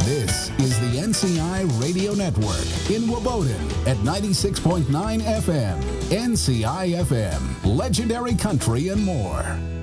This is the NCI Radio Network in Waboden at 96.9 FM. NCI FM, legendary country and more.